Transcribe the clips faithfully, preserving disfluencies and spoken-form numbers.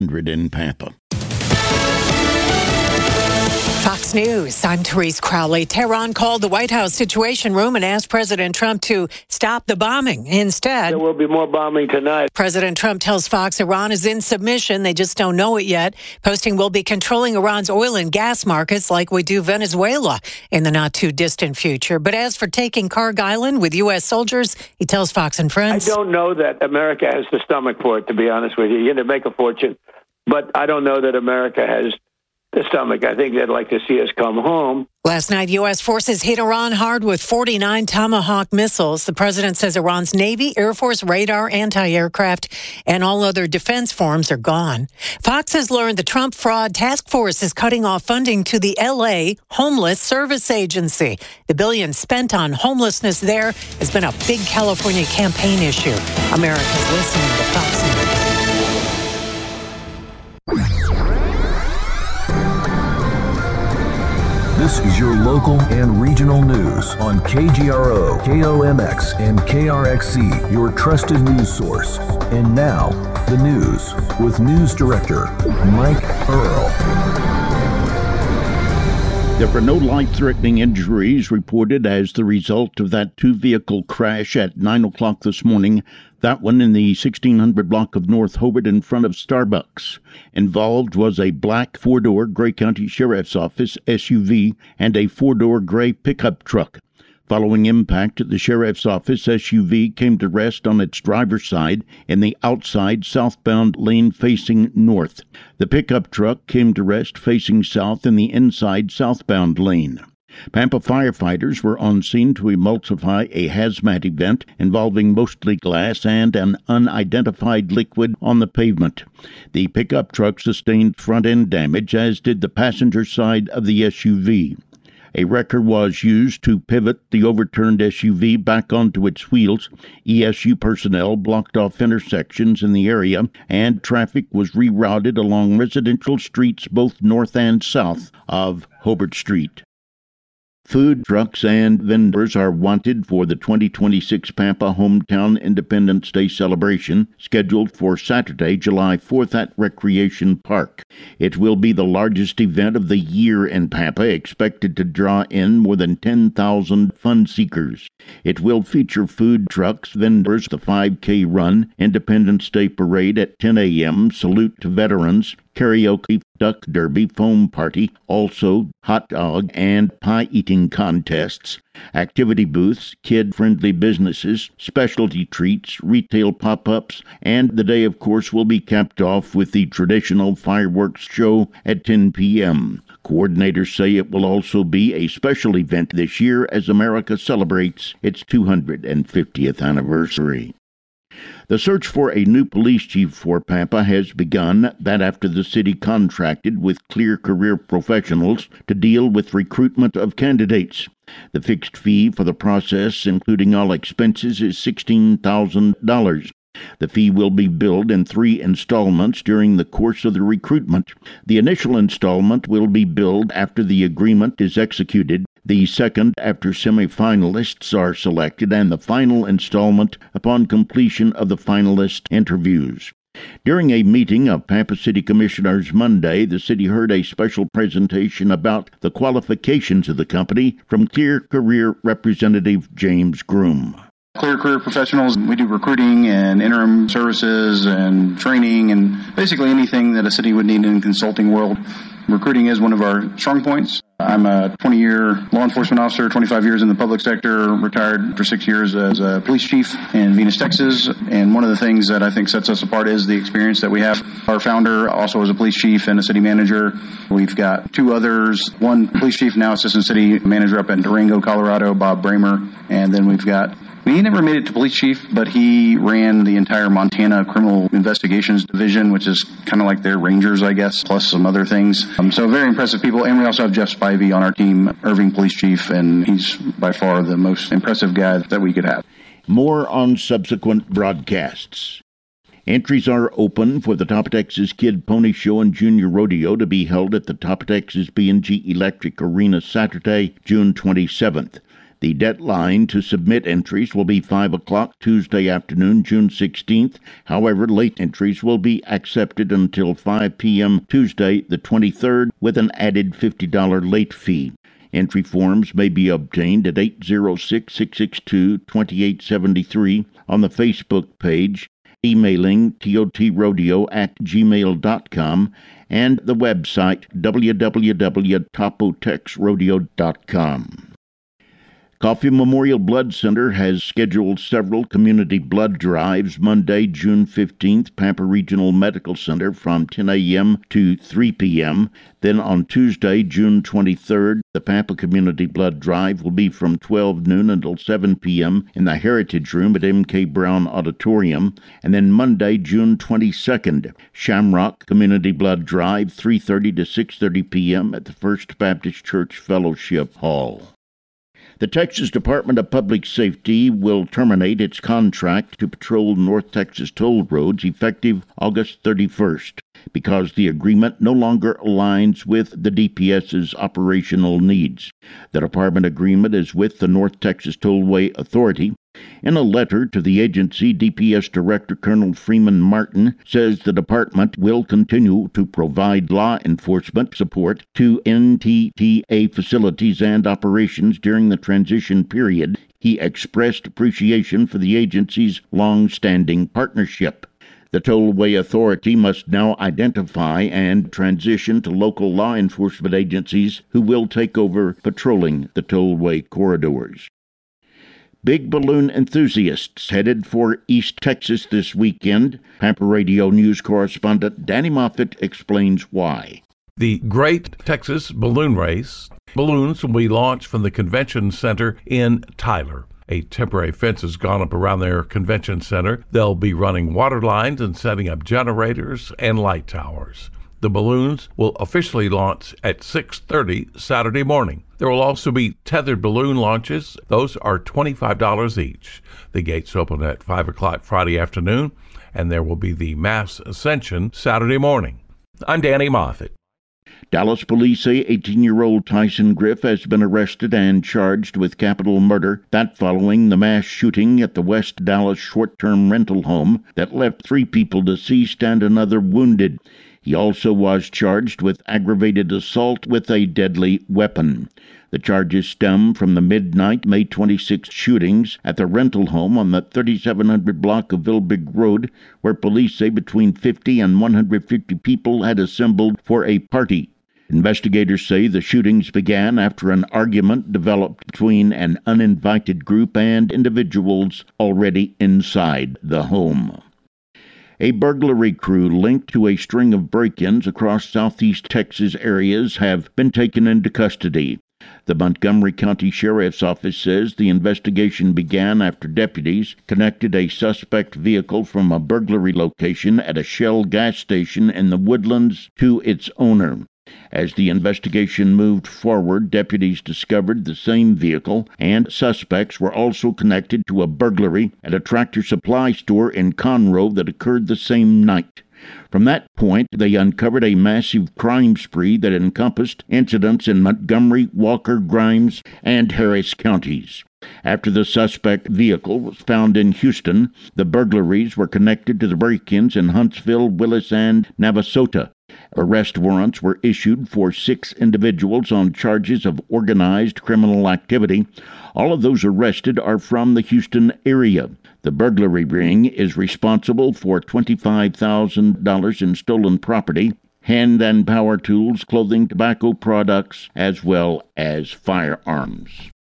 in Pampa. Fox News, I'm Therese Crowley. Tehran called the White House Situation Room and asked President Trump to stop the bombing. Instead, there will be more bombing tonight. President Trump tells Fox Iran is in submission. They just don't know it yet. Posting will be controlling Iran's oil and gas markets like we do Venezuela in the not-too-distant future. But as for taking Karg Island with U S soldiers, he tells Fox and Friends, I don't know that America has the stomach for it, to be honest with you. You're going to make a fortune. But I don't know that America has the stomach. I think they'd like to see us come home. Last night, U S forces hit Iran hard with forty-nine Tomahawk missiles. The president says Iran's Navy, Air Force, radar, anti-aircraft, and all other defense forms are gone. Fox has learned the Trump Fraud Task Force is cutting off funding to the L A Homeless Service Agency. The billions spent on homelessness there has been a big California campaign issue. America's listening to Fox News. This is your local and regional news on K G R O, K O M X, and K R X C, your trusted news source. And now, the news with News Director Mike Earl. There were no life-threatening injuries reported as the result of that two-vehicle crash at nine o'clock this morning, that one in the sixteen hundred block of North Hobart in front of Starbucks. Involved was a black four-door Gray County Sheriff's Office S U V and a four-door gray pickup truck. Following impact, the Sheriff's Office S U V came to rest on its driver's side in the outside southbound lane facing north. The pickup truck came to rest facing south in the inside southbound lane. Pampa firefighters were on scene to emulsify a hazmat event involving mostly glass and an unidentified liquid on the pavement. The pickup truck sustained front-end damage, as did the passenger side of the S U V. A wrecker was used to pivot the overturned S U V back onto its wheels. E S U personnel blocked off intersections in the area, and traffic was rerouted along residential streets both north and south of Hobart Street. Food trucks and vendors are wanted for the twenty twenty-six Pampa Hometown Independence Day celebration, scheduled for Saturday, July fourth at Recreation Park. It will be the largest event of the year in Pampa, expected to draw in more than ten thousand fun seekers. It will feature food trucks, vendors, the five K run, Independence Day parade at ten a.m., salute to veterans, karaoke, duck derby, foam party, also hot dog and pie eating contests, activity booths, kid-friendly businesses, specialty treats, retail pop-ups, and the day, of course, will be capped off with the traditional fireworks show at ten p.m. Coordinators say it will also be a special event this year as America celebrates its two hundred fiftieth anniversary. The search for a new police chief for Pampa has begun, that after the city contracted with Clear Career Professionals to deal with recruitment of candidates. The fixed fee for the process, including all expenses, is sixteen thousand dollars. The fee will be billed in three installments during the course of the recruitment. The initial installment will be billed after the agreement is executed, the second after semifinalists are selected, and the final installment upon completion of the finalist interviews. During a meeting of Pampa City Commissioners Monday, the city heard a special presentation about the qualifications of the company from Clear Career Representative James Groom. Clear Career Professionals, we do recruiting and interim services and training and basically anything that a city would need in the consulting world. Recruiting is one of our strong points. I'm a twenty-year law enforcement officer, twenty-five years in the public sector, retired for six years as a police chief in Venus, Texas. And one of the things that I think sets us apart is the experience that we have. Our founder also is a police chief and a city manager. We've got two others, one police chief, now assistant city manager up in Durango, Colorado, Bob Bramer. And then we've got He never made it to police chief, but he ran the entire Montana Criminal Investigations Division, which is kind of like their Rangers, I guess, plus some other things. Um, so very impressive people. And we also have Jeff Spivey on our team, Irving Police Chief, and he's by far the most impressive guy that we could have. More on subsequent broadcasts. Entries are open for the Top Texas Kid Pony Show and Junior Rodeo to be held at the Top Texas B and G Electric Arena Saturday, June twenty-seventh. The deadline to submit entries will be five o'clock Tuesday afternoon, June sixteenth. However, late entries will be accepted until five p.m. Tuesday, the twenty-third, with an added fifty dollars late fee. Entry forms may be obtained at eight oh six, six six two, two eight seven three on the Facebook page, emailing totrodio at gmail dot com, and the website w w w dot topotex rodeo dot com. Coffee Memorial Blood Center has scheduled several community blood drives Monday, June fifteenth, Pampa Regional Medical Center from ten a.m. to three p.m. Then on Tuesday, June twenty-third, the Pampa Community Blood Drive will be from twelve noon until seven p.m. in the Heritage Room at M K Brown Auditorium. And then Monday, June twenty-second, Shamrock Community Blood Drive, three thirty to six thirty p.m. at the First Baptist Church Fellowship Hall. The Texas Department of Public Safety will terminate its contract to patrol North Texas toll roads effective August thirty-first because the agreement no longer aligns with the D P S's operational needs. The department agreement is with the North Texas Tollway Authority. In a letter to the agency, D P S Director Colonel Freeman Martin says the department will continue to provide law enforcement support to N T T A facilities and operations during the transition period. He expressed appreciation for the agency's long-standing partnership. The Tollway Authority must now identify and transition to local law enforcement agencies who will take over patrolling the tollway corridors. Big balloon enthusiasts headed for East Texas this weekend. Pampa Radio News correspondent Danny Moffett explains why. The Great Texas Balloon Race. Balloons will be launched from the convention center in Tyler. A temporary fence has gone up around their convention center. They'll be running water lines and setting up generators and light towers. The balloons will officially launch at six thirty Saturday morning. There will also be tethered balloon launches. Those are twenty-five dollars each. The gates open at five o'clock Friday afternoon, and there will be the mass ascension Saturday morning. I'm Danny Moffett. Dallas police say eighteen-year-old Tyson Griff has been arrested and charged with capital murder. That following the mass shooting at the West Dallas short-term rental home that left three people deceased and another wounded. He also was charged with aggravated assault with a deadly weapon. The charges stem from the midnight May twenty-sixth shootings at the rental home on the thirty-seven hundred block of Vilbig Road, where police say between fifty and one hundred fifty people had assembled for a party. Investigators say the shootings began after an argument developed between an uninvited group and individuals already inside the home. A burglary crew linked to a string of break-ins across southeast Texas areas have been taken into custody. The Montgomery County Sheriff's Office says the investigation began after deputies connected a suspect vehicle from a burglary location at a Shell gas station in the Woodlands to its owner. As the investigation moved forward, deputies discovered the same vehicle, and suspects were also connected to a burglary at a Tractor Supply store in Conroe that occurred the same night. From that point, they uncovered a massive crime spree that encompassed incidents in Montgomery, Walker, Grimes, and Harris counties. After the suspect vehicle was found in Houston, the burglaries were connected to the break-ins in Huntsville, Willis, and Navasota. Arrest warrants were issued for six individuals on charges of organized criminal activity. All of those arrested are from the Houston area. The burglary ring is responsible for twenty-five thousand dollars in stolen property, hand and power tools, clothing, tobacco products, as well as firearms.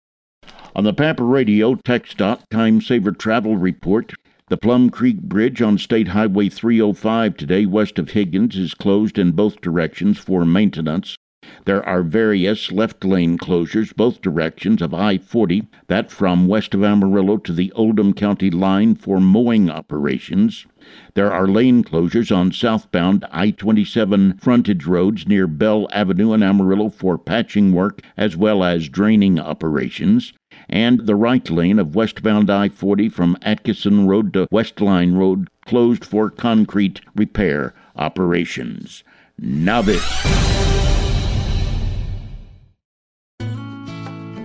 On the Pampa Radio TxDOT Time Saver Travel Report, the Plum Creek Bridge on State Highway three oh five today west of Higgins is closed in both directions for maintenance. There are various left-lane closures both directions of I forty, that from west of Amarillo to the Oldham County line for mowing operations. There are lane closures on southbound I twenty-seven frontage roads near Bell Avenue and Amarillo for patching work as well as draining operations. And the right lane of westbound I forty from Atkinson Road to Westline Road closed for concrete repair operations. Now this.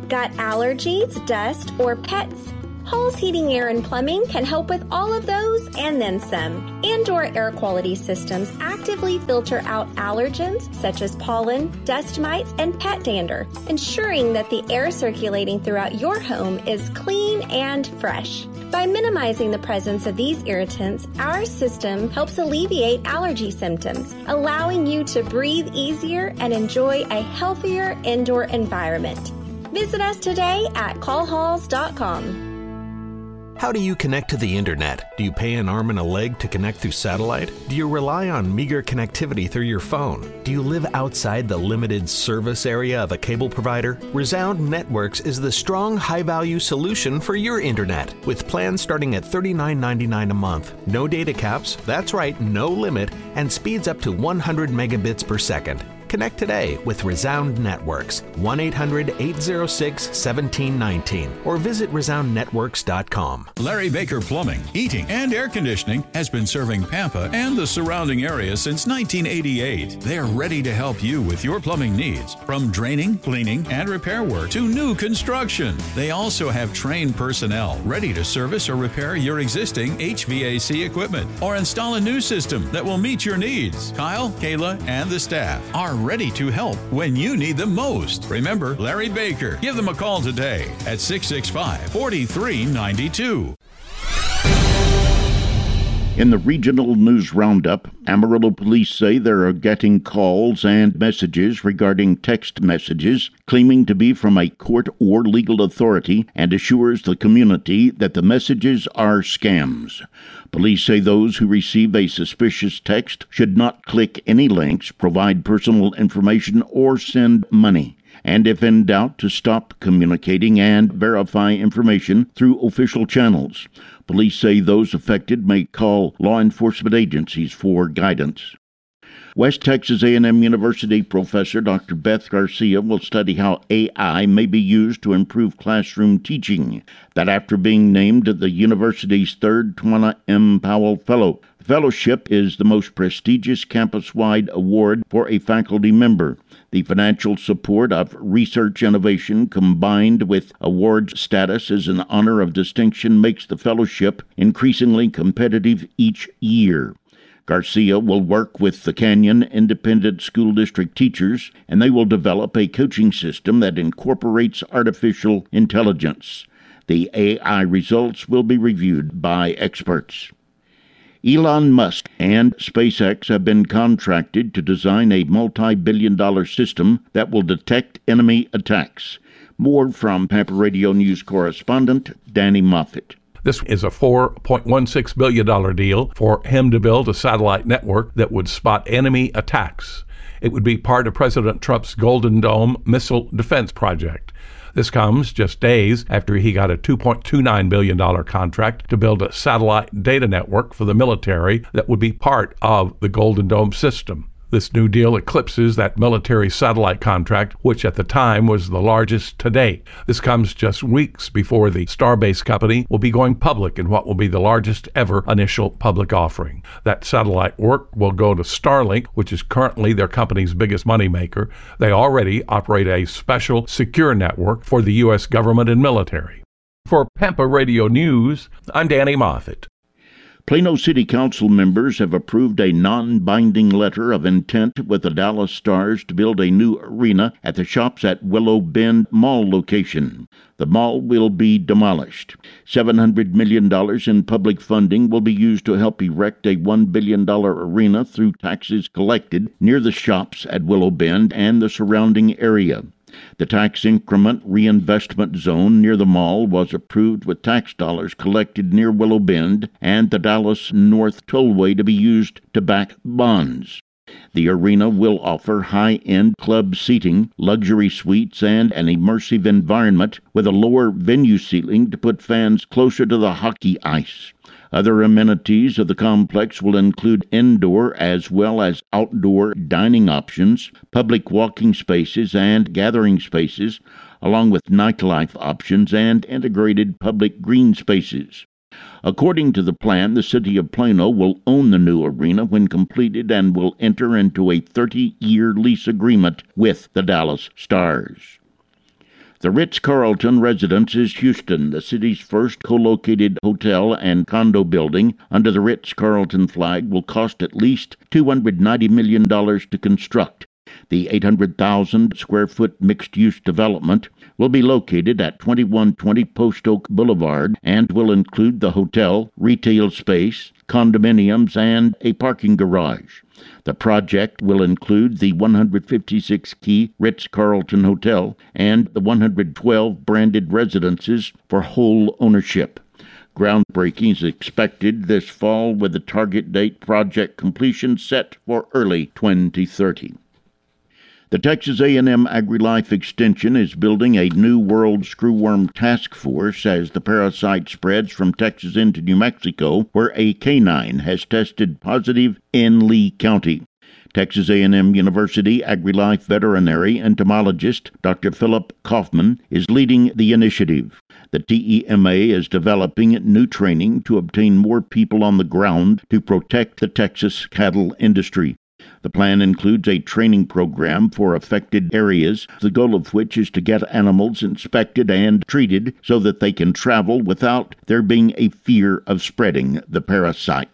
Got allergies, dust, or pets? Halls Heating, Air, and Plumbing can help with all of those and then some. Indoor air quality systems actively filter out allergens such as pollen, dust mites, and pet dander, ensuring that the air circulating throughout your home is clean and fresh. By minimizing the presence of these irritants, our system helps alleviate allergy symptoms, allowing you to breathe easier and enjoy a healthier indoor environment. Visit us today at call halls dot com. How do you connect to the internet? Do you pay an arm and a leg to connect through satellite? Do you rely on meager connectivity through your phone? Do you live outside the limited service area of a cable provider? Resound Networks is the strong, high-value solution for your internet, with plans starting at thirty-nine ninety-nine a month. No data caps, that's right, no limit, and speeds up to one hundred megabits per second. Connect today with Resound Networks, one eight hundred eight oh six one seven one nine, or visit resound networks dot com. Larry Baker Plumbing, Heating, and Air Conditioning has been serving Pampa and the surrounding area since nineteen eighty-eight. They're ready to help you with your plumbing needs, from draining, cleaning, and repair work to new construction. They also have trained personnel ready to service or repair your existing H V A C equipment or install a new system that will meet your needs. Kyle, Kayla, and the staff are ready to help when you need them most. Remember Larry Baker. Give them a call today at six six five, four three nine two. In the regional news roundup, Amarillo police say they are getting calls and messages regarding text messages claiming to be from a court or legal authority, and assures the community that the messages are scams. Police say those who receive a suspicious text should not click any links, provide personal information, or send money. And if in doubt, to stop communicating and verify information through official channels. Police say those affected may call law enforcement agencies for guidance. West Texas A and M University professor Doctor Beth Garcia will study how A I may be used to improve classroom teaching. That after being named the university's third Tawana M. Powell Fellow. The fellowship is the most prestigious campus-wide award for a faculty member. The financial support of research innovation combined with award status as an honor of distinction makes the fellowship increasingly competitive each year. Garcia will work with the Canyon Independent School District teachers, and they will develop a coaching system that incorporates artificial intelligence. The A I results will be reviewed by experts. Elon Musk and SpaceX have been contracted to design a multi-billion dollar system that will detect enemy attacks. More from Pampa Radio News correspondent Danny Moffett. This is a four point one six billion dollars deal for him to build a satellite network that would spot enemy attacks. It would be part of President Trump's Golden Dome missile defense project. This comes just days after he got a two point two nine billion dollars contract to build a satellite data network for the military that would be part of the Golden Dome system. This new deal eclipses that military satellite contract, which at the time was the largest to date. This comes just weeks before the Starbase company will be going public in what will be the largest ever initial public offering. That satellite work will go to Starlink, which is currently their company's biggest moneymaker. They already operate a special secure network for the U S government and military. For Pampa Radio News, I'm Danny Moffett. Plano City Council members have approved a non-binding letter of intent with the Dallas Stars to build a new arena at the Shops at Willow Bend Mall location. The mall will be demolished. seven hundred million dollars in public funding will be used to help erect a one billion dollars arena through taxes collected near the Shops at Willow Bend and the surrounding area. The tax increment reinvestment zone near the mall was approved with tax dollars collected near Willow Bend and the Dallas North Tollway to be used to back bonds. The arena will offer high-end club seating, luxury suites, and an immersive environment with a lower venue ceiling to put fans closer to the hockey ice. Other amenities of the complex will include indoor as well as outdoor dining options, public walking spaces and gathering spaces, along with nightlife options and integrated public green spaces. According to the plan, the City of Plano will own the new arena when completed and will enter into a thirty-year lease agreement with the Dallas Stars. The Ritz-Carlton Residences Houston, the city's first co-located hotel and condo building under the Ritz-Carlton flag, will cost at least two hundred ninety million dollars to construct. The eight hundred thousand square foot mixed-use development will be located at twenty-one twenty Post Oak Boulevard and will include the hotel, retail space, condominiums, and a parking garage. The project will include the one hundred fifty-six key Ritz-Carlton Hotel and the one hundred twelve branded residences for whole ownership. Groundbreaking is expected this fall with the target date project completion set for early twenty thirty. The Texas A and M AgriLife Extension is building a new world screwworm task force as the parasite spreads from Texas into New Mexico, where a canine has tested positive in Lee County. Texas A and M University AgriLife veterinary entomologist Doctor Philip Kaufman is leading the initiative. The T E M A is developing new training to obtain more people on the ground to protect the Texas cattle industry. The plan includes a training program for affected areas, the goal of which is to get animals inspected and treated so that they can travel without there being a fear of spreading the parasite.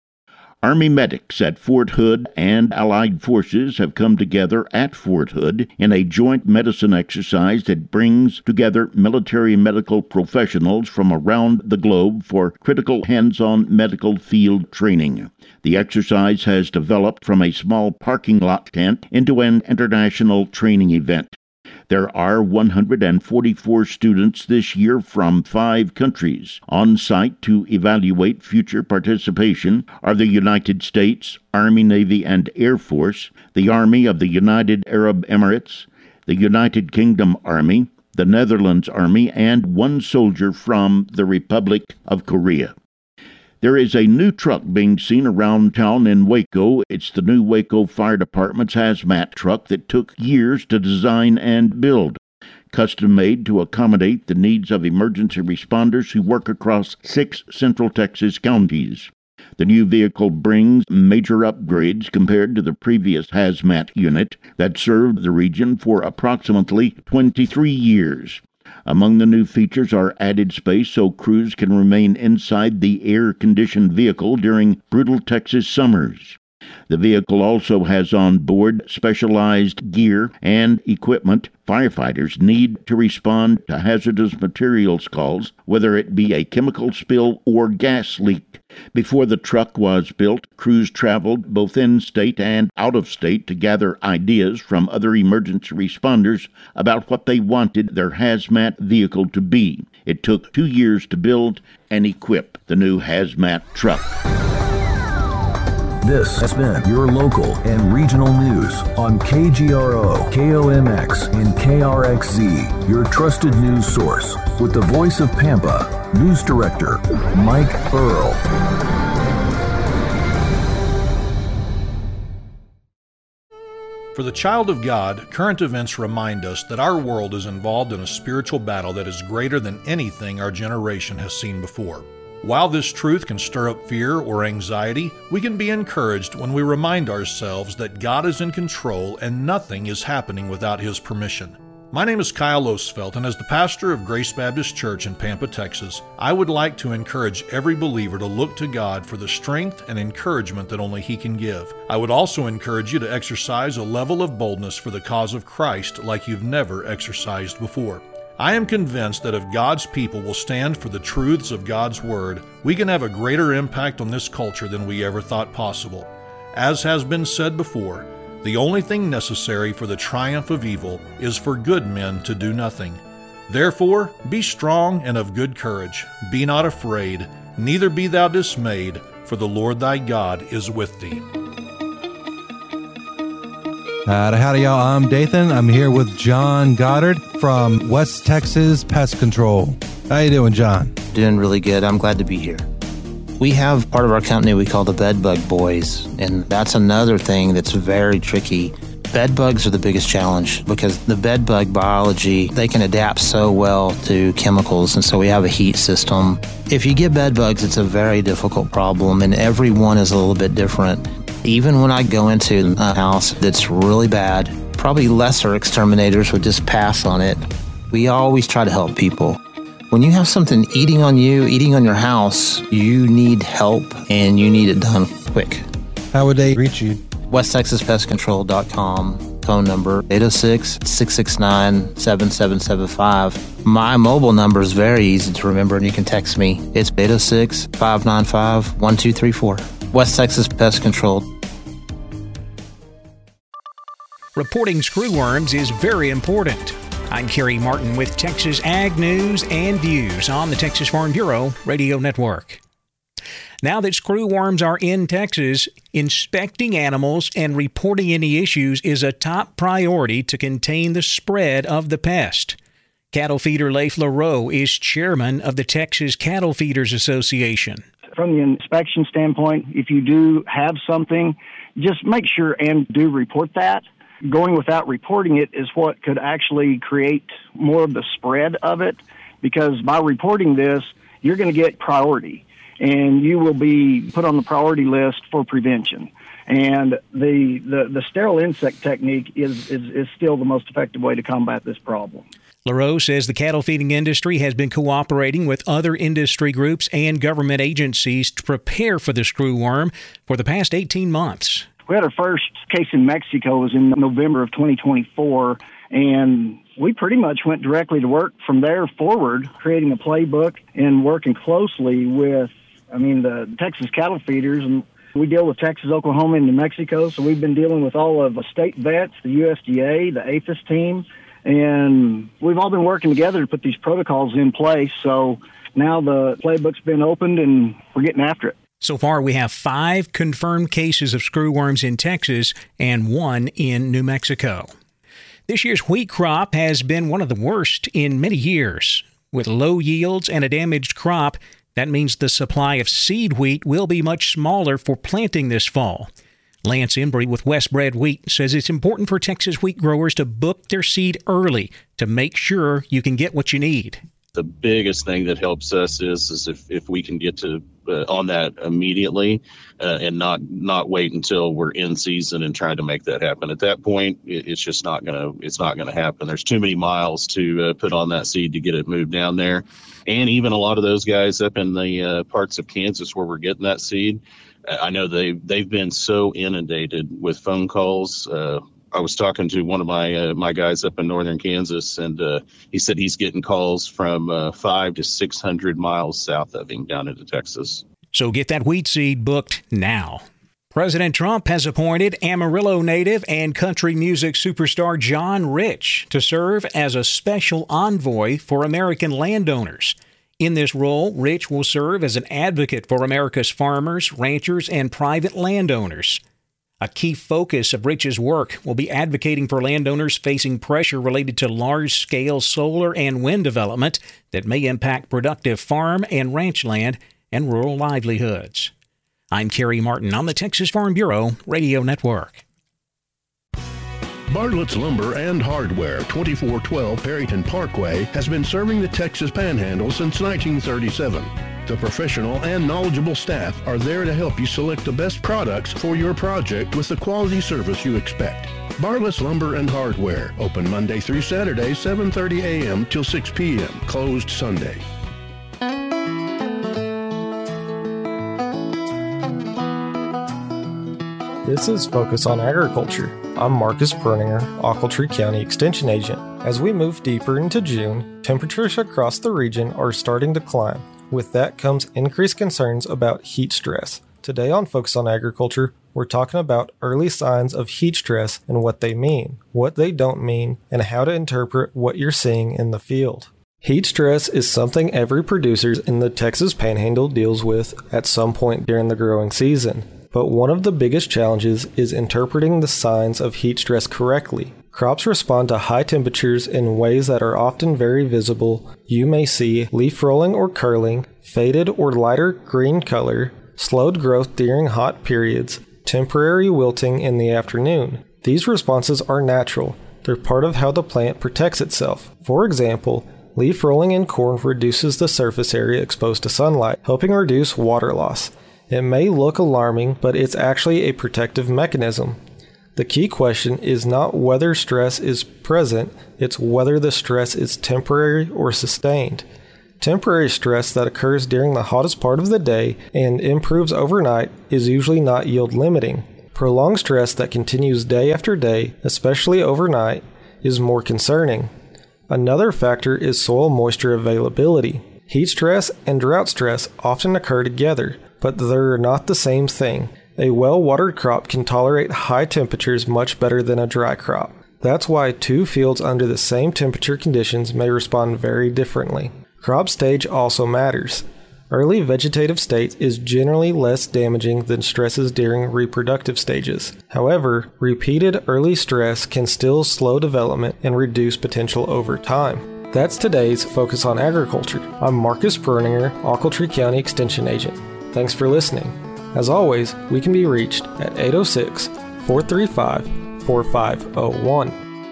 Army medics at Fort Hood and Allied forces have come together at Fort Hood in a joint medicine exercise that brings together military medical professionals from around the globe for critical hands-on medical field training. The exercise has developed from a small parking lot tent into an international training event. There are one hundred forty-four students this year from five countries. On site to evaluate future participation are the United States, Army, Navy, and Air Force, the Army of the United Arab Emirates, the United Kingdom Army, the Netherlands Army, and one soldier from the Republic of Korea. There is a new truck being seen around town in Waco. It's the new Waco Fire Department's hazmat truck that took years to design and build. Custom-made to accommodate the needs of emergency responders who work across six Central Texas counties. The new vehicle brings major upgrades compared to the previous hazmat unit that served the region for approximately twenty-three years. Among the new features are added space so crews can remain inside the air-conditioned vehicle during brutal Texas summers. The vehicle also has on board specialized gear and equipment firefighters need to respond to hazardous materials calls, whether it be a chemical spill or gas leak. Before the truck was built, crews traveled both in-state and out-of-state to gather ideas from other emergency responders about what they wanted their hazmat vehicle to be. It took two years to build and equip the new hazmat truck. This has been your local and regional news on K G R O, K O M X, and K R X Z, your trusted news source. With the voice of Pampa, News Director Mike Earl. For the child of God, current events remind us that our world is involved in a spiritual battle that is greater than anything our generation has seen before. While this truth can stir up fear or anxiety, we can be encouraged when we remind ourselves that God is in control and nothing is happening without His permission. My name is Kyle Osfeld, and as the pastor of Grace Baptist Church in Pampa, Texas, I would like to encourage every believer to look to God for the strength and encouragement that only He can give. I would also encourage you to exercise a level of boldness for the cause of Christ like you've never exercised before. I am convinced that if God's people will stand for the truths of God's Word, we can have a greater impact on this culture than we ever thought possible. As has been said before, the only thing necessary for the triumph of evil is for good men to do nothing. Therefore, be strong and of good courage. Be not afraid, neither be thou dismayed, for the Lord thy God is with thee. Howdy, howdy, y'all. I'm Dathan. I'm here with John Goddard from West Texas Pest Control. How you doing, John? Doing really good. I'm glad to be here. We have part of our company we call the Bedbug Boys, and that's another thing that's very tricky. Bed bugs are the biggest challenge because the bed bug biology, they can adapt so well to chemicals, and so we have a heat system. If you get bed bugs, it's a very difficult problem, and every one is a little bit different. Even when I go into a house that's really bad, probably lesser exterminators would just pass on it. We always try to help people. When you have something eating on you, eating on your house, you need help and you need it done quick. How would they reach you? west texas pest control dot com, phone number eight oh six, six six nine, seven seven seven five. My mobile number is very easy to remember and you can text me. It's eight oh six, five nine five, one two three four. West Texas Pest Control. Reporting screwworms is very important. I'm Kerry Martin with Texas Ag News and Views on the Texas Farm Bureau Radio Network. Now that screwworms are in Texas, inspecting animals and reporting any issues is a top priority to contain the spread of the pest. Cattle feeder Leif LaRoe is chairman of the Texas Cattle Feeders Association. From the inspection standpoint, if you do have something, just make sure and do report that. Going without reporting it is what could actually create more of the spread of it, because by reporting this, you're going to get priority, and you will be put on the priority list for prevention. And the the, the sterile insect technique is, is, is still the most effective way to combat this problem. LaRoe says the cattle feeding industry has been cooperating with other industry groups and government agencies to prepare for the screwworm for the past eighteen months. We had our first case in Mexico. It was in November of twenty twenty-four, and we pretty much went directly to work from there forward, creating a playbook and working closely with, I mean, the Texas cattle feeders. And we deal with Texas, Oklahoma, and New Mexico, so we've been dealing with all of the state vets, the U S D A, the APHIS team, and we've all been working together to put these protocols in place. So now the playbook's been opened, and we're getting after it. So far, we have five confirmed cases of screwworms in Texas and one in New Mexico. This year's wheat crop has been one of the worst in many years. With low yields and a damaged crop, that means the supply of seed wheat will be much smaller for planting this fall. Lance Embry with Westbred Wheat says it's important for Texas wheat growers to book their seed early to make sure you can get what you need. The biggest thing that helps us is, is if, if we can get to uh, on that immediately uh, and not not wait until we're in season and trying to make that happen. At that point, it, it's just not gonna it's not gonna happen. There's too many miles to uh, put on that seed to get it moved down there, and even a lot of those guys up in the uh, parts of Kansas where we're getting that seed, I know they they've been so inundated with phone calls. Uh, I was talking to one of my uh, my guys up in northern Kansas, and uh, he said he's getting calls from uh, five to six hundred miles south of him down into Texas. So get that wheat seed booked now. President Trump has appointed Amarillo native and country music superstar John Rich to serve as a special envoy for American landowners. In this role, Rich will serve as an advocate for America's farmers, ranchers, and private landowners. A key focus of Rich's work will be advocating for landowners facing pressure related to large-scale solar and wind development that may impact productive farm and ranch land and rural livelihoods. I'm Kerry Martin on the Texas Farm Bureau Radio Network. Bartlett's Lumber and Hardware, twenty-four twelve Perryton Parkway, has been serving the Texas Panhandle since nineteen thirty-seven. The professional and knowledgeable staff are there to help you select the best products for your project with the quality service you expect. Bartlett's Lumber and Hardware, open Monday through Saturday, seven thirty a.m. till six p.m., closed Sunday. This is Focus on Agriculture. I'm Marcus Perninger, Ochiltree County Extension Agent. As we move deeper into June, temperatures across the region are starting to climb. With that comes increased concerns about heat stress. Today on Focus on Agriculture, we're talking about early signs of heat stress and what they mean, what they don't mean, and how to interpret what you're seeing in the field. Heat stress is something every producer in the Texas Panhandle deals with at some point during the growing season. But one of the biggest challenges is interpreting the signs of heat stress correctly. Crops respond to high temperatures in ways that are often very visible. You may see leaf rolling or curling, faded or lighter green color, slowed growth during hot periods, temporary wilting in the afternoon. These responses are natural. They're part of how the plant protects itself. For example, leaf rolling in corn reduces the surface area exposed to sunlight, helping reduce water loss. It may look alarming, but it's actually a protective mechanism. The key question is not whether stress is present, it's whether the stress is temporary or sustained. Temporary stress that occurs during the hottest part of the day and improves overnight is usually not yield limiting. Prolonged stress that continues day after day, especially overnight, is more concerning. Another factor is soil moisture availability. Heat stress and drought stress often occur together, but they're not the same thing. A well-watered crop can tolerate high temperatures much better than a dry crop. That's why two fields under the same temperature conditions may respond very differently. Crop stage also matters. Early vegetative state is generally less damaging than stresses during reproductive stages. However, repeated early stress can still slow development and reduce potential over time. That's today's Focus on Agriculture. I'm Marcus Perninger, Ochiltree County Extension Agent. Thanks for listening. As always, we can be reached at eight oh six, four three five, four five oh one.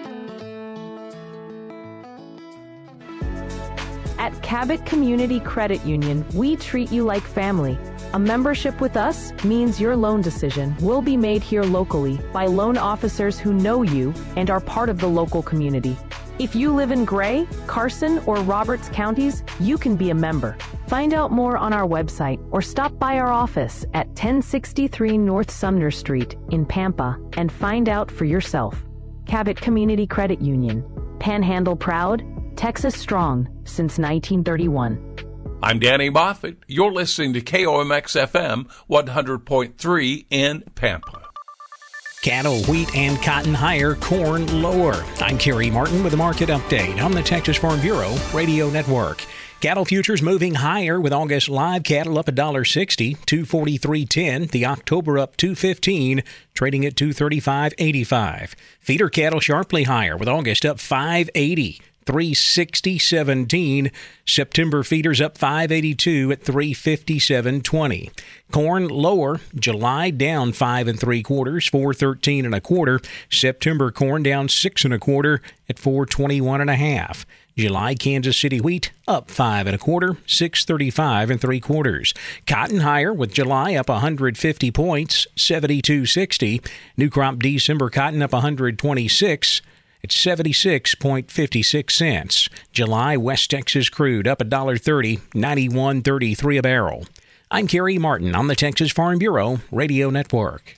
At Cabot Community Credit Union, we treat you like family. A membership with us means your loan decision will be made here locally by loan officers who know you and are part of the local community. If you live in Gray, Carson, or Roberts counties, you can be a member. Find out more on our website or stop by our office at ten sixty-three North Sumner Street in Pampa and find out for yourself. Cabot Community Credit Union. Panhandle proud, Texas strong since nineteen thirty-one. I'm Danny Moffett. You're listening to K O M X F M one hundred point three in Pampa. Cattle, wheat, and cotton higher, corn lower. I'm Kerry Martin with a market update on the Texas Farm Bureau Radio Network. Cattle futures moving higher with August live cattle up one dollar sixty, two forty-three ten. The October up two fifteen, trading at two thirty-five eighty-five. Feeder cattle sharply higher with August up five eighty. three sixty seventeen. September feeders up five eighty-two at three fifty-seven twenty. Corn lower, July down five and three quarters, four thirteen and a quarter. September corn down six and a quarter at four twenty-one and a half. July Kansas City wheat up five and a quarter, six thirty-five and three quarters. Cotton higher with July up one hundred fifty points, seventy-two sixty. New crop December cotton up one hundred twenty-six. It's seventy-six fifty-six cents. July West Texas crude up one dollar thirty, ninety-one thirty-three a barrel. I'm Kerry Martin on the Texas Farm Bureau Radio Network.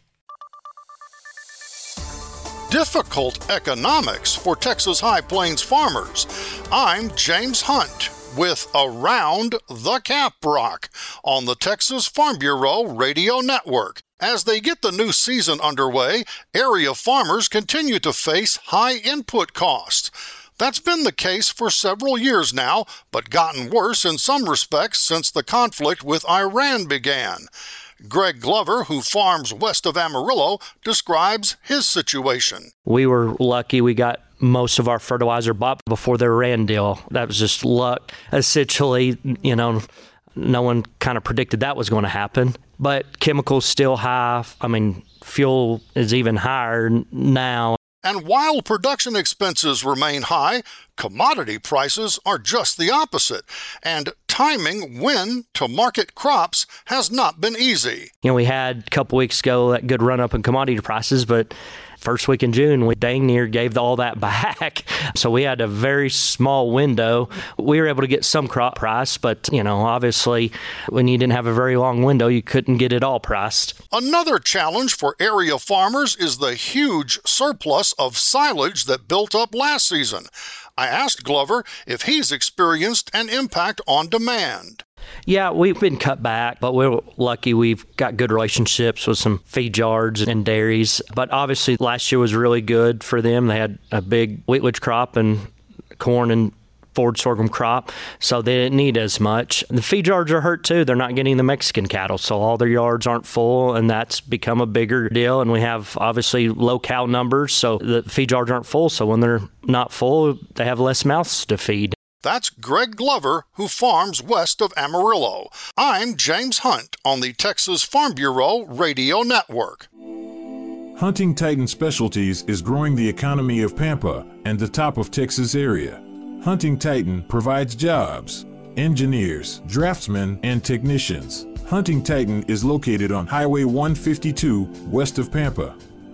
Difficult economics for Texas High Plains farmers. I'm James Hunt with Around the Caprock on the Texas Farm Bureau Radio Network. As they get the new season underway, area farmers continue to face high input costs. That's been the case for several years now, but gotten worse in some respects since the conflict with Iran began. Greg Glover, who farms west of Amarillo, describes his situation. We were lucky we got most of our fertilizer bought before the Iran deal. That was just luck. Essentially, you know, no one kind of predicted that was going to happen. But chemicals still high. I mean, fuel is even higher now. And while production expenses remain high, commodity prices are just the opposite. And timing when to market crops has not been easy. You know, we had a couple weeks ago that good run up in commodity prices, but first week in June, we dang near gave all that back. So we had a very small window. We were able to get some crop price, but, you know, obviously when you didn't have a very long window, you couldn't get it all priced. Another challenge for area farmers is the huge surplus of silage that built up last season. I asked Glover if he's experienced an impact on demand. Yeah, we've been cut back, but we're lucky we've got good relationships with some feed yards and dairies. But obviously last year was really good for them. They had a big wheatwidge crop and corn and forward sorghum crop, so they didn't need as much. The feed yards are hurt too. They're not getting the Mexican cattle, so all their yards aren't full, and that's become a bigger deal. And we have obviously low cow numbers, so the feed yards aren't full. So when they're not full, they have less mouths to feed. That's Greg Glover, who farms west of Amarillo. I'm James Hunt on the Texas Farm Bureau Radio Network. Hunting Titan Specialties is growing the economy of Pampa and the top of Texas area. Hunting Titan provides jobs, engineers, draftsmen, and technicians. Hunting Titan is located on Highway one fifty-two west of Pampa.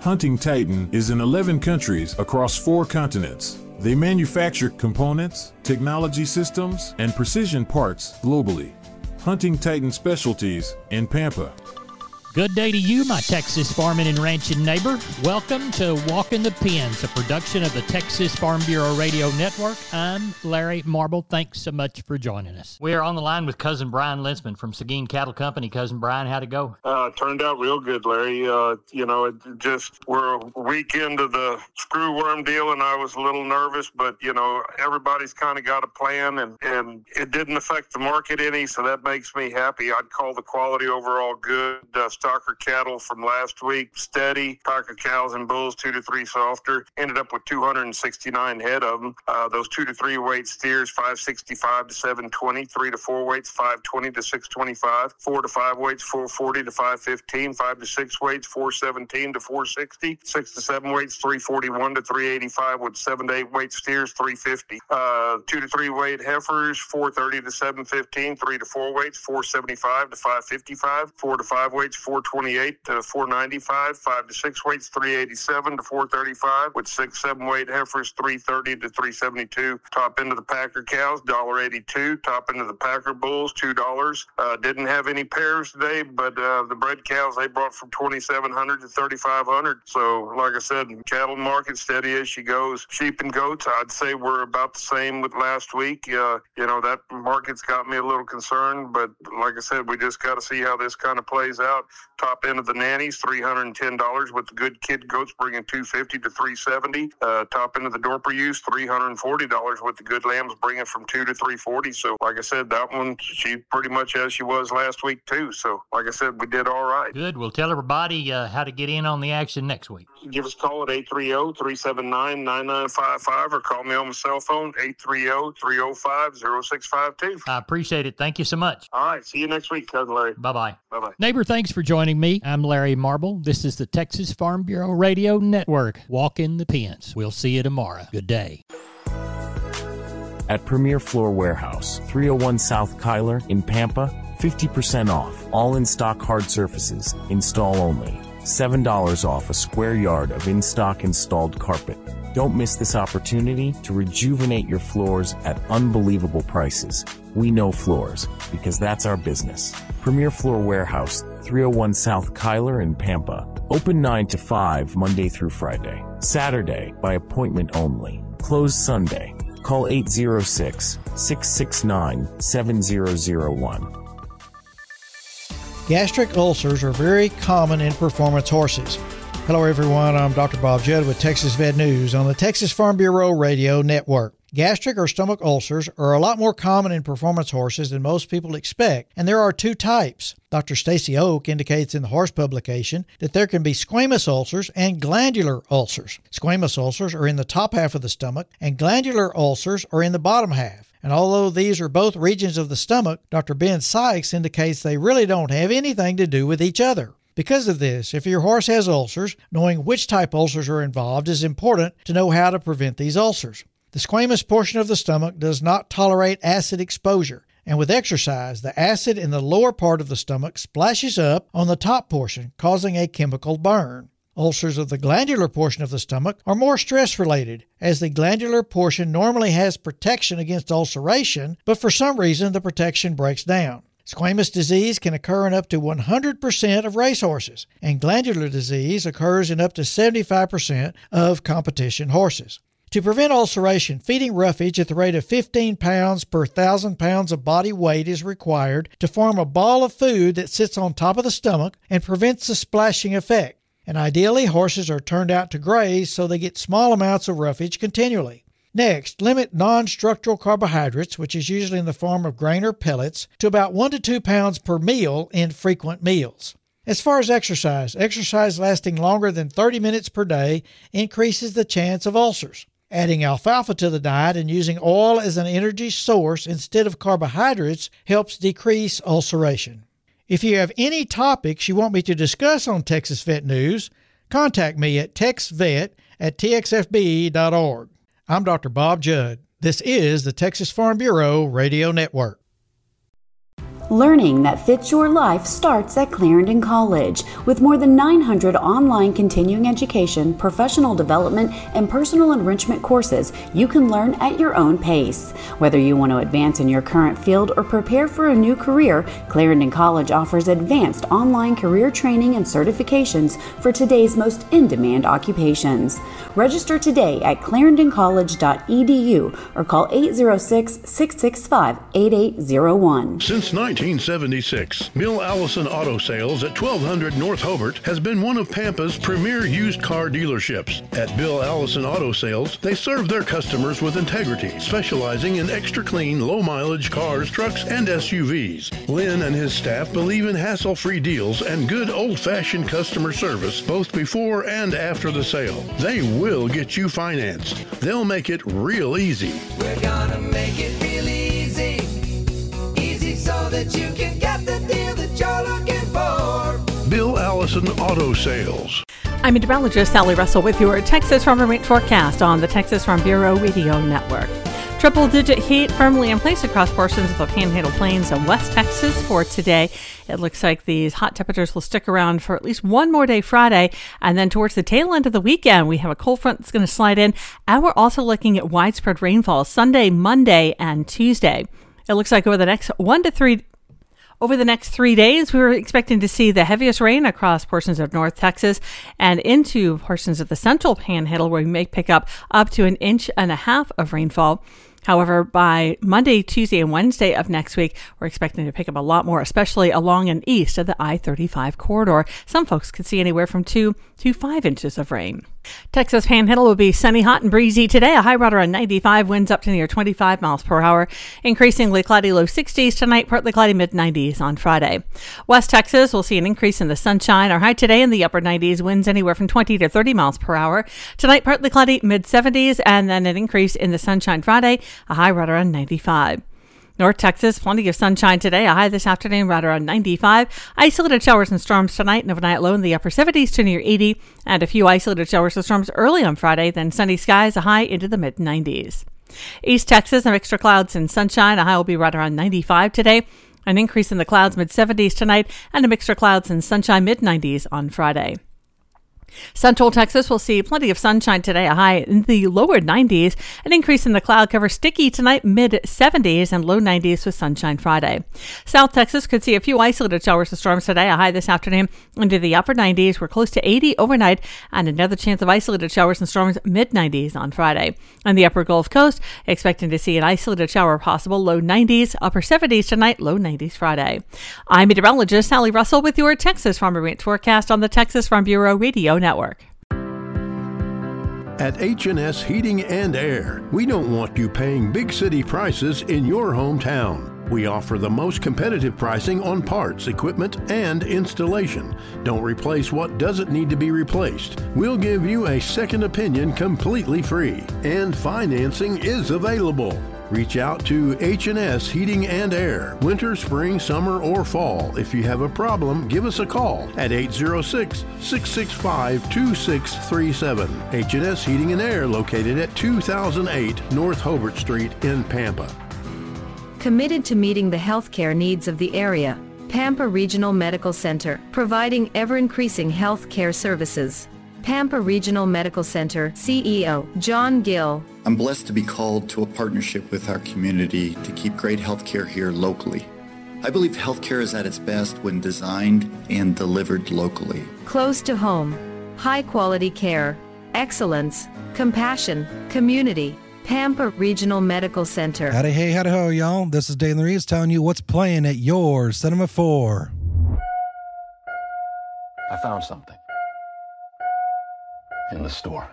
Hunting Titan is in eleven countries across four continents. They manufacture components, technology systems, and precision parts globally. Hunting Titan Specialties in Pampa. Good day to you, my Texas farming and ranching neighbor. Welcome to Walking the Pens, a production of the Texas Farm Bureau Radio Network. I'm Larry Marble. Thanks so much for joining us. We are on the line with Cousin Brian Linsman from Seguin Cattle Company. Cousin Brian, how'd it go? Uh, turned out real good, Larry. Uh, you know, it just, we're a week into the screw worm deal, and I was a little nervous, but, you know, everybody's kind of got a plan, and, and it didn't affect the market any, so that makes me happy. I'd call the quality overall good. Uh, Stocker cattle from last week, steady. Packer cows and bulls, two to three softer. Ended up with two hundred sixty-nine head of them. Uh, those two to three weight steers, five sixty-five to seven twenty. Three to four weights, five twenty to six twenty-five. Four to five weights, four forty to five fifteen. Five to six weights, four seventeen to four sixty. Six to seven weights, three forty-one to three eighty-five. With seven to eight weight steers, three fifty. Uh, two to three weight heifers, four thirty to seven fifteen. Three to four weights, four seventy-five to five fifty-five. Four to five weights, four twenty-eight to four ninety-five. Five to six weights, three eighty-seven to four thirty-five. With six, seven weight heifers, three thirty to three seventy-two. Top end of the Packer cows, one eighty-two. Top end of the Packer bulls, two dollars. Uh, didn't have any pairs today, but uh, the bred cows they brought from twenty-seven hundred to thirty-five hundred. So, like I said, cattle market steady as she goes. Sheep and goats, I'd say we're about the same with last week. Uh, you know, that market's got me a little concerned, but like I said, we just got to see how this kind of plays out. Top end of the nannies, three hundred ten dollars, with the good kid goats bringing two fifty to three seventy. Uh, top end of the Dorper ewes, three hundred forty dollars, with the good lambs bringing from two to three forty. So, like I said, that one, she pretty much as she was last week, too. So, like I said, we did all right. Good. We'll tell everybody uh, how to get in on the action next week. Give us a call at eight three zero, three seven nine, nine nine five five or call me on my cell phone, eight three zero, three zero five, zero six five two. I appreciate it. Thank you so much. All right. See you next week, Cousin Larry. Bye-bye. Bye-bye. Neighbor, thanks for joining me. I'm Larry Marble. This is the Texas Farm Bureau Radio Network. Walk in the pens. We'll see you tomorrow. Good day. At Premier Floor Warehouse, three oh one South Kyler in Pampa, fifty percent off. All in-stock hard surfaces. Install only. seven dollars off a square yard of in-stock installed carpet. Don't miss this opportunity to rejuvenate your floors at unbelievable prices. We know floors, because that's our business. Premier Floor Warehouse, three oh one South Kyler in Pampa. Open nine to five Monday through Friday. Saturday, by appointment only. Closed Sunday. Call eight zero six, six six nine, seven zero zero one. Gastric ulcers are very common in performance horses. Hello everyone, I'm Doctor Bob Judd with Texas Vet News on the Texas Farm Bureau Radio Network. Gastric or stomach ulcers are a lot more common in performance horses than most people expect, and there are two types. Doctor Stacy Oak indicates in the horse publication that there can be squamous ulcers and glandular ulcers. Squamous ulcers are in the top half of the stomach, and glandular ulcers are in the bottom half. And although these are both regions of the stomach, Doctor Ben Sykes indicates they really don't have anything to do with each other. Because of this, if your horse has ulcers, knowing which type ulcers are involved is important to know how to prevent these ulcers. The squamous portion of the stomach does not tolerate acid exposure, and with exercise, the acid in the lower part of the stomach splashes up on the top portion, causing a chemical burn. Ulcers of the glandular portion of the stomach are more stress-related, as the glandular portion normally has protection against ulceration, but for some reason the protection breaks down. Squamous disease can occur in up to one hundred percent of racehorses, and glandular disease occurs in up to seventy-five percent of competition horses. To prevent ulceration, feeding roughage at the rate of fifteen pounds per one thousand pounds of body weight is required to form a ball of food that sits on top of the stomach and prevents the splashing effect. And ideally, horses are turned out to graze so they get small amounts of roughage continually. Next, limit non-structural carbohydrates, which is usually in the form of grain or pellets, to about one to two pounds per meal in frequent meals. As far as exercise, exercise lasting longer than thirty minutes per day increases the chance of ulcers. Adding alfalfa to the diet and using oil as an energy source instead of carbohydrates helps decrease ulceration. If you have any topics you want me to discuss on Texas Vet News, contact me at texvet at t x f b dot org. I'm Doctor Bob Judd. This is the Texas Farm Bureau Radio Network. Learning that fits your life starts at Clarendon College. With more than nine hundred online continuing education, professional development, and personal enrichment courses, you can learn at your own pace. Whether you want to advance in your current field or prepare for a new career, Clarendon College offers advanced online career training and certifications for today's most in-demand occupations. Register today at clarendon college dot e d u or call eight zero six, six six five, eight eight zero one. Since nineteen seventy-six, Bill Allison Auto Sales at twelve hundred North Hobart has been one of Pampa's premier used car dealerships. At Bill Allison Auto Sales, they serve their customers with integrity, specializing in extra clean, low-mileage cars, trucks, and S U Vs. Lynn and his staff believe in hassle-free deals and good old-fashioned customer service both before and after the sale. They will get you financed. They'll make it real easy. We're gonna make it real easy. Easy so that you can get the deal that you're looking for. Bill Allison Auto Sales. I'm meteorologist Sally Russell with your Texas Farm and Ranch forecast on the Texas Farm Bureau Radio Network. Triple-digit heat firmly in place across portions of the Panhandle Plains of West Texas for today. It looks like these hot temperatures will stick around for at least one more day Friday, and then towards the tail end of the weekend, we have a cold front that's going to slide in, and we're also looking at widespread rainfall Sunday, Monday, and Tuesday. It looks like over the next one to three Over the next three days, we were expecting to see the heaviest rain across portions of North Texas and into portions of the central Panhandle, where we may pick up up to an inch and a half of rainfall. However, by Monday, Tuesday, and Wednesday of next week, we're expecting to pick up a lot more, especially along and east of the I thirty-five corridor. Some folks could see anywhere from two to five inches of rain. Texas Panhandle will be sunny, hot, and breezy today. A high right around ninety-five, winds up to near twenty-five miles per hour. Increasingly cloudy, low sixties tonight, partly cloudy, mid nineties on Friday. West Texas will see an increase in the sunshine. Our high today in the upper nineties, winds anywhere from twenty to thirty miles per hour. Tonight, partly cloudy, mid seventies, and then an increase in the sunshine Friday. A high right around ninety-five. North Texas, plenty of sunshine today. A high this afternoon right around ninety-five. Isolated showers and storms tonight, and overnight low in the upper seventies to near eighty. And a few isolated showers and storms early on Friday, then sunny skies, a high into the mid nineties. East Texas, a mixture of clouds and sunshine. A high will be right around ninety-five today. An increase in the clouds, mid seventies tonight, and a mixture of clouds and sunshine, mid nineties on Friday. Central Texas will see plenty of sunshine today, a high in the lower nineties, an increase in the cloud cover, sticky tonight, mid seventies, and low nineties with sunshine Friday. South Texas could see a few isolated showers and storms today, a high this afternoon into the upper nineties. We're close to eighty overnight, and another chance of isolated showers and storms, mid nineties on Friday. On the upper Gulf Coast, expecting to see an isolated shower possible, low nineties, upper seventies tonight, low nineties Friday. I'm meteorologist Sally Russell with your Texas Farm and Ranch forecast on the Texas Farm Bureau Radio Network. At H and S Heating and Air, we don't want you paying big city prices in your hometown. We offer the most competitive pricing on parts, equipment, and installation. Don't replace what doesn't need to be replaced. We'll give you a second opinion completely free, and financing is available. Reach out to H and S Heating and Air, winter, spring, summer, or fall. If you have a problem, give us a call at eight zero six, six six five, two six three seven. H and S Heating and Air, located at two thousand eight North Hobart Street in Pampa. Committed to meeting the healthcare needs of the area, Pampa Regional Medical Center, providing ever-increasing health care services. Pampa Regional Medical Center C E O John Gill. I'm blessed to be called to a partnership with our community to keep great healthcare here locally. I believe healthcare is at its best when designed and delivered locally. Close to home, high-quality care, excellence, compassion, community. Pampa Regional Medical Center. Howdy, hey, howdy, ho, y'all. This is Dalen Reeves telling you what's playing at your Cinema four. I found something in the store.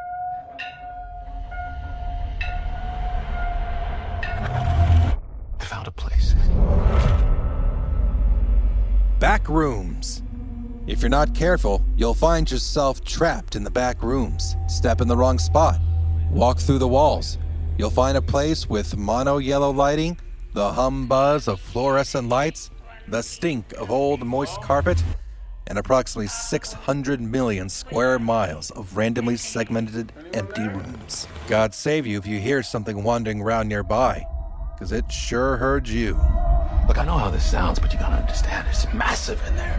I found a place. Back rooms. If you're not careful, you'll find yourself trapped in the back rooms. Step in the wrong spot. Walk through the walls. You'll find a place with mono yellow lighting, the hum buzz of fluorescent lights, the stink of old moist carpet, and approximately six hundred million square miles of randomly segmented empty rooms. God save you if you hear something wandering around nearby, because it sure heard you. Look, I know how this sounds, but you gotta understand, it's massive in there.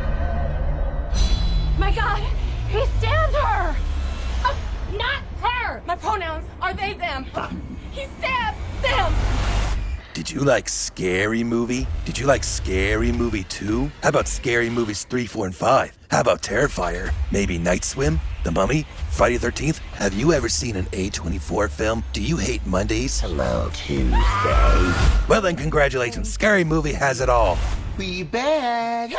My God, he stabbed her! Oh, not her! My pronouns are they, them. He stabbed them! Did you like Scary Movie? Did you like Scary Movie two? How about Scary Movies three, four, and five? How about Terrifier? Maybe Night Swim? The Mummy? Friday the thirteenth? Have you ever seen an A twenty-four film? Do you hate Mondays? Hello, Tuesday. Well then, congratulations. Scary Movie has it all. We back!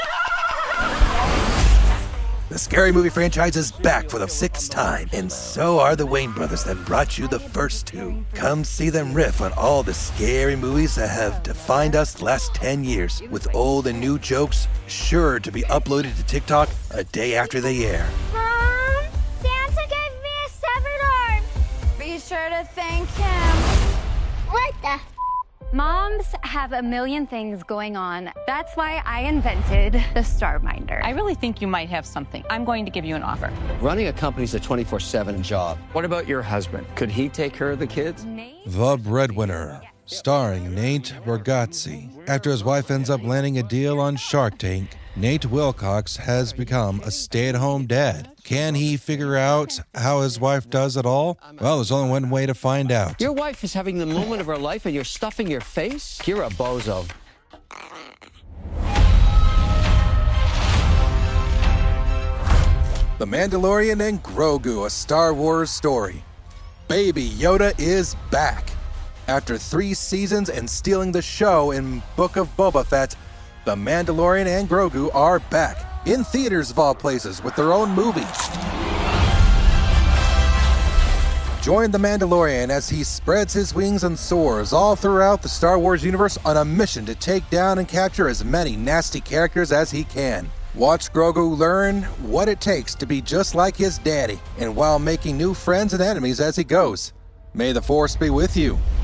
The Scary Movie franchise is back for the sixth time, and so are the Wayne brothers that brought you the first two. Come see them riff on all the scary movies that have defined us the last ten years, with old and new jokes sure to be uploaded to TikTok a day after they air. Mom, Santa gave me a severed arm. Be sure to thank him. What the? Moms have a million things going on. That's why I invented the StarMinder. I really think you might have something. I'm going to give you an offer. Running a company's a twenty-four seven job. What about your husband? Could he take care of the kids? The Breadwinner, starring Nate Bargatze. After his wife ends up landing a deal on Shark Tank, Nate Wilcox has become a stay-at-home dad. Can he figure out how his wife does it all? Well, there's only one way to find out. Your wife is having the moment of her life and you're stuffing your face? You're a bozo. The Mandalorian and Grogu, a Star Wars story. Baby Yoda is back. After three seasons and stealing the show in Book of Boba Fett, The Mandalorian and Grogu are back, in theaters of all places, with their own movie. Join The Mandalorian as he spreads his wings and soars all throughout the Star Wars universe on a mission to take down and capture as many nasty characters as he can. Watch Grogu learn what it takes to be just like his daddy, and while making new friends and enemies as he goes. May the Force be with you.